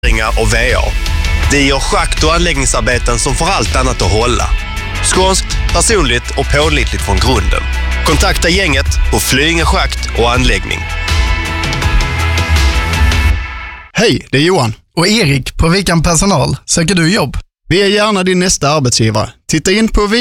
och VA. Vi gör schakt- och anläggningsarbeten som får allt annat att hålla. Skånskt, personligt och pålitligt från grunden. Kontakta gänget på Flyinge schakt och anläggning. Hej, det är Johan. Och Erik på Vikan Personal. Söker du jobb? Vi är gärna din nästa arbetsgivare. Titta in på